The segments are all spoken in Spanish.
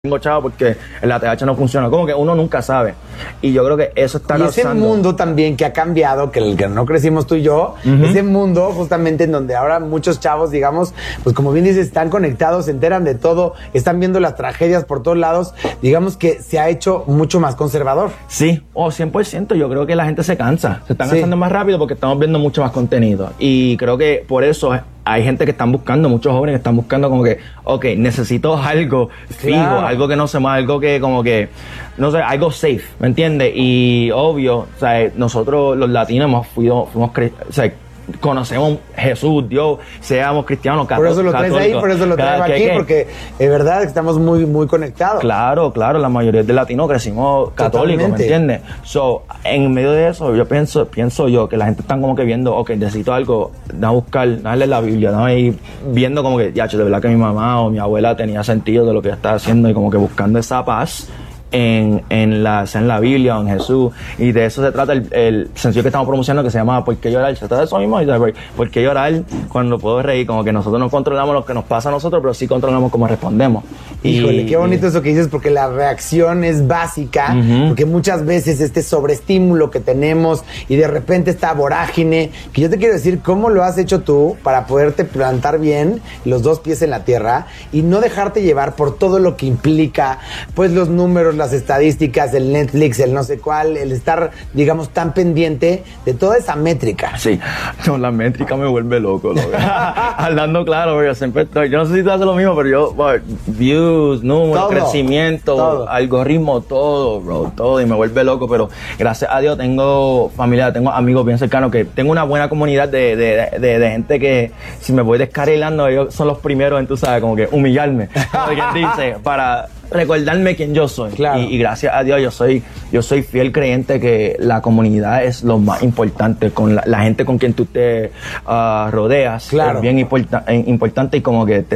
tengo chavo porque el ATH no funciona. Como que uno nunca sabe. Y yo creo que eso está causando. Y ese mundo también que ha cambiado, que el que no crecimos tú y yo, ese mundo justamente en donde ahora muchos chavos, digamos, pues como bien dices, están conectados, se enteran de todo, están viendo las tragedias por todos lados, digamos que se ha hecho mucho más conservador. Sí, 100%. Yo creo que la gente se cansa. Se están cansando más rápido porque estamos viendo mucho más contenido. Y creo que por eso hay gente que están buscando, muchos jóvenes que están buscando como que, ok, necesito algo fijo, algo que no se mueva, algo que como que, no sé, algo safe, ¿me entiendes? Y obvio, o sea, nosotros los latinos conocemos Jesús, Dios, seamos cristianos, católicos. Por eso lo traes ahí, por eso lo traigo aquí, porque es verdad que estamos muy, muy conectados. Claro, la mayoría de latinos crecimos católicos, ¿me entiendes? So, en medio de eso, yo pienso yo que la gente está como que viendo, ok, necesito algo, a buscar, darle la Biblia, ¿no? Y viendo como que, ya, de verdad que mi mamá o mi abuela tenía sentido de lo que ella estaba haciendo y como que buscando esa paz en la Biblia o en Jesús, y de eso se trata el sencillo que estamos promocionando, que se llama ¿Por qué llorar? Se trata de eso mismo, ¿por qué llorar cuando puedo reír? Como que nosotros no controlamos lo que nos pasa a nosotros, pero sí controlamos cómo respondemos. Híjole, qué bonito eso que dices, porque la reacción es básica, porque muchas veces este sobreestímulo que tenemos y de repente esta vorágine, que yo te quiero decir cómo lo has hecho tú para poderte plantar bien los dos pies en la tierra y no dejarte llevar por todo lo que implica, pues los números, las estadísticas, el Netflix, el no sé cuál, el estar, digamos, tan pendiente de toda esa métrica. Sí, no, la métrica me vuelve loco. Hablando claro, yo siempre estoy, yo no sé si tú haces lo mismo, pero yo, views, números, crecimiento, todo. Algoritmo, todo, bro, todo, y me vuelve loco, pero gracias a Dios tengo familia, tengo amigos bien cercanos, que tengo una buena comunidad de gente que si me voy descarrilando, ellos son los primeros en, tú sabes, como que humillarme, como quien dice, para recordarme quién yo soy. Claro. Y gracias a Dios yo soy fiel creyente que la comunidad es lo más importante, con la gente con quien tú te rodeas. Claro. Es bien importante, y como que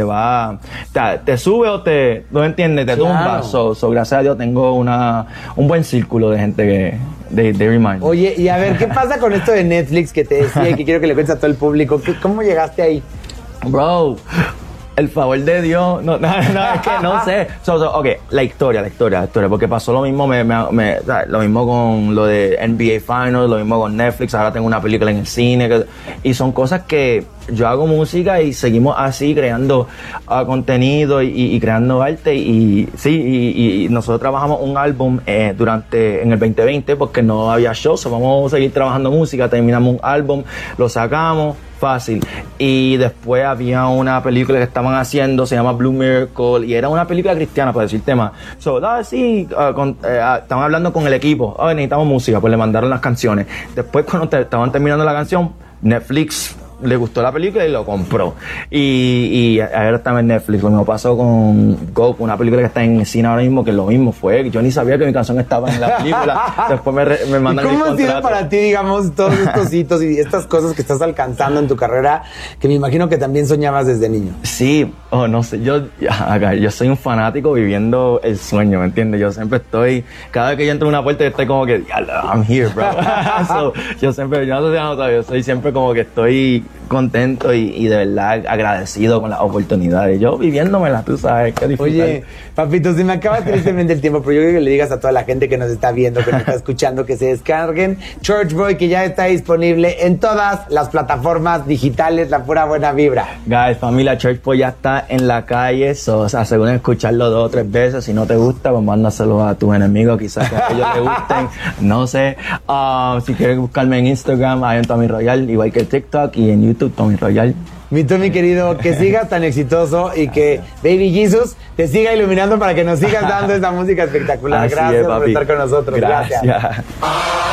te sube o no entiendes, te tumba. Gracias a Dios tengo un buen círculo de gente que de Remind. Oye, y a ver, ¿qué pasa con esto de Netflix que te decía y que quiero que le cuentes a todo el público? ¿Cómo llegaste ahí? Bro, el favor de Dios, no, es que no sé. Ok, la historia, porque pasó lo mismo, lo mismo con lo de NBA Finals, lo mismo con Netflix, ahora tengo una película en el cine, y son cosas que yo hago música y seguimos así creando contenido y creando arte, y nosotros trabajamos un álbum en el 2020 porque no había shows, vamos a seguir trabajando música, terminamos un álbum, lo sacamos, fácil. Y después había una película que estaban haciendo, se llama Blue Miracle, y era una película cristiana, para decirte más. Estaban hablando con el equipo, necesitamos música, pues le mandaron las canciones. Después, cuando estaban terminando la canción, Netflix le gustó la película y lo compró. Y ahora está en Netflix. Lo mismo pasó con Go, una película que está en el cine ahora mismo, que lo mismo fue. Yo ni sabía que mi canción estaba en la película. Después me mandan el contrato. ¿Cómo ha sido para ti, digamos, todos estos hitos y estas cosas que estás alcanzando en tu carrera, que me imagino que también soñabas desde niño? Sí, no sé, yo soy un fanático viviendo el sueño, ¿me entiendes? Yo siempre cada vez que yo entro en una puerta, yo estoy como que, I'm here, bro. Yo no sé si yo soy siempre como que estoy contento y de verdad agradecido con las oportunidades. Yo viviéndomela, tú sabes, qué difícil. Oye, papito, se me acaba tristemente el tiempo, pero yo creo que le digas a toda la gente que nos está viendo, que nos está escuchando, que se descarguen Church Boy, que ya está disponible en todas las plataformas digitales, la pura buena vibra. Guys, familia, Church Boy ya está en la calle, aseguren de escucharlo 2 o 3 veces. Si no te gusta, pues mándaselo a tus enemigos, quizás que a ellos les gusten, no sé. Si quieres buscarme en Instagram, hay en Tommy Royal, igual que TikTok, y en YouTube, Tommy Royal. Mi Tommy querido, que sigas tan exitoso y que Baby Jesus te siga iluminando para que nos sigas dando esta música espectacular. Así gracias es, por estar con nosotros. Gracias.